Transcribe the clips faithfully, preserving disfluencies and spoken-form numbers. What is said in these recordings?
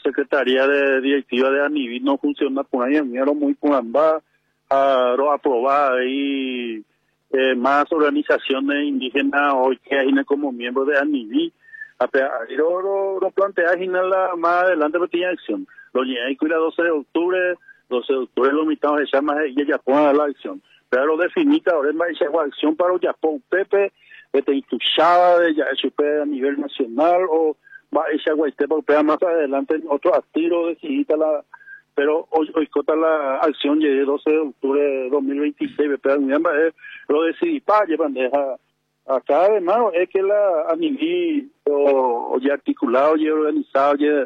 Secretaría de Directiva de ANIVI no funciona por ahí, miro muy por ambas, a aprobar ahí eh, más organizaciones indígenas hoy que hay como miembros de ANIVI, pero lo, lo plantea la más adelante porque tiene acción. Lo llegué a doce de octubre, doce de octubre lo mitad se llama y ella pone la acción. Pero lo definita ahora es más acción para el Japón Pepe, este institucional de ya a nivel nacional o va esa guaite porque más adelante otro actiro decidita la pero hoy hoy cota la acción llegué doce de octubre de dos mil veintiséis pero lo decidí para llevar deja acá además es que la ANIVI o, o ya articulado ya organizado ya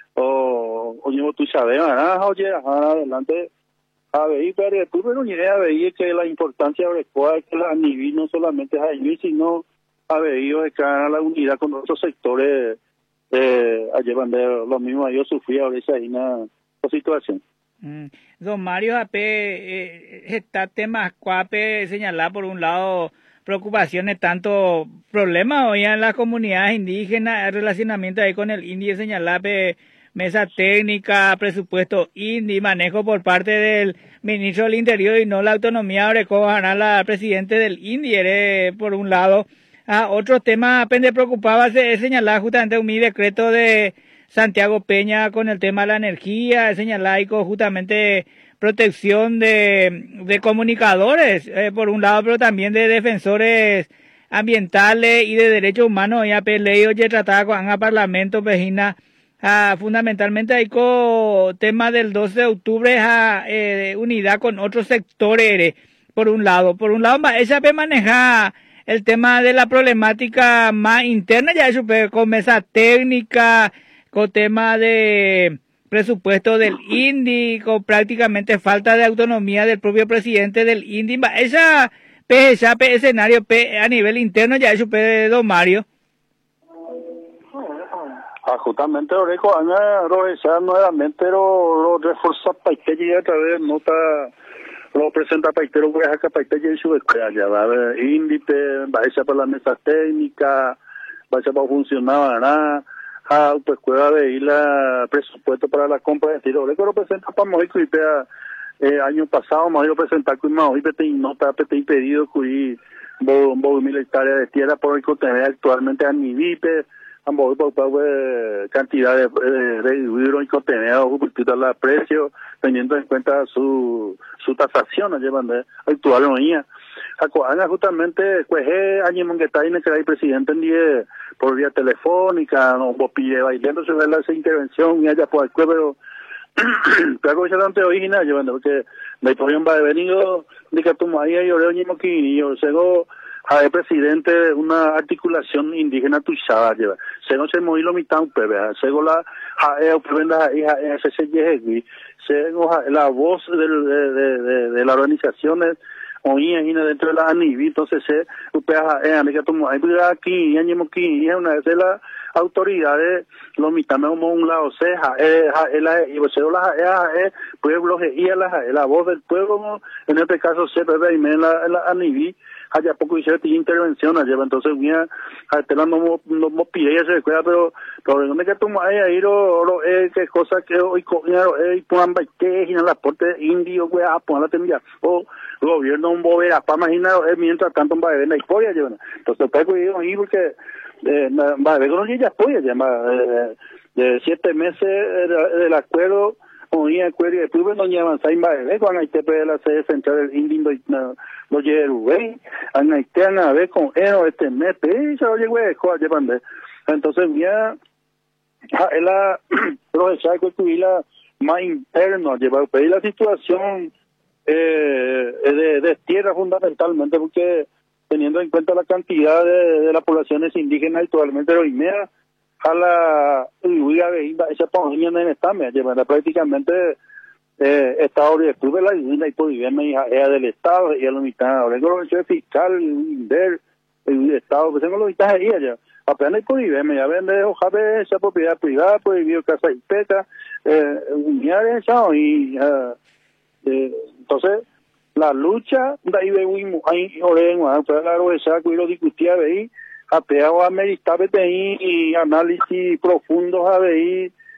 o o llevo tu sabes ah oye adelante a ver pero tú pero ni idea veía que la importancia de que la ANIVI no solamente es ANIVI sino ha venido de cara a la unidad con otros sectores eh, a llevar lo mismo yo sufrí ahora esa una situación. Mm. Don Mario Ape eh, está temas cuape señalar por un lado preocupaciones tanto problemas hoy en las comunidades indígenas el relacionamiento ahí con el I N D I señalar mesa técnica presupuesto I N D I manejo por parte del ministro del Interior y no la autonomía ahora la presidente del I N D I eres por un lado. Ah, otro tema pende preocupaba es señalar justamente un mi decreto de Santiago Peña con el tema de la energía, señalar justamente protección de, de comunicadores, eh, por un lado, pero también de defensores ambientales y de derechos humanos. Ya peleó y trataba con el Parlamento, Pejina, ah, fundamentalmente hay con tema del doce de octubre, a eh, unidad con otros sectores, por un lado. Por un lado, esa pe maneja el tema de la problemática más interna, ya eso con mesa técnica, con tema de presupuesto del I N D I, con prácticamente falta de autonomía del propio presidente del I N D I. Esa, esa escenario a nivel interno ya eso de don Mario. Ah, justamente Oreco, Ana Roesa nuevamente lo, lo reforza Paiteji a través nota lo presenta Paitero voy a sacar Paiteji en su escuela ya va a haber índice, va a ser para la mesa técnica, va a ser para funcionar nada. Ah, pues cueva de ir la presupuesto para la compra de tiro. Le quiero presentar para Mojico y eh, año pasado Mojico presentar con Mojico y nota te impedido que bo militares de tierra por el contener actualmente a Nivipe, a Mojico por cantidad de reducir y contener o la precio teniendo en cuenta su su tasación llevan de actual noía. Acuana justamente pues eh año mongueta y que hay presidente en die por vía telefónica no pide bailando sobre la esa intervención y allá por el pueblo pero ya ante original llevando porque la historia va a venir de que tú ahí yo leo ni aquí yo sego a el presidente una articulación indígena tuizada lleva se no se movió mitad un pebe sego la a el prenda hija ese se llegue sego la voz del de, de, de, de las organizaciones oía dentro de la ANIVI entonces se upea eh amiga tomo hay aquí ya ni aquí es una de las autoridades lo mitame como un lado ceja eh la y se la eh pueblo y la la voz del pueblo en este caso se ve y la la ANIVI allá poco hice intervención allá entonces mira te la no no pide ese escuela pero pero no me que tomo ahí ahí lo eh qué cosa que hoy cogieron eh puan baite en la porte indio güey a poner la tendría o gobierno un bobera para imaginar eh, mientras tanto va a ver la historia yo entonces pues cuidado ahí porque eh, va a ver con ella apoya ya de, de siete meses del acuerdo oía acuerdo y después no llevan seis meses cuando hay T P de la sede central del indio no lo llevo güey han hay que a ver con él este mes y se lo llevo güey llevan de entonces ya la profesor que tuviera más interno llevar pedir la situación eh de, de tierra fundamentalmente porque teniendo en cuenta la cantidad de, de las poblaciones indígenas actualmente de Oimea a la Uiga Veíba esa pandemia en esta me lleva prácticamente eh estado de estuve la isla y por vivir era del estado y a la mitad ahora el fiscal Inder el estado pues tengo los mitad ahí allá apenas por vivir me ya vende hoja esa propiedad privada pues vivió casa y peta eh un día de eso y uh, eh, entonces la lucha de ahí vemos ahí oremos para la roesa que lo discutía ahí apeado a meditar y análisis profundos a ver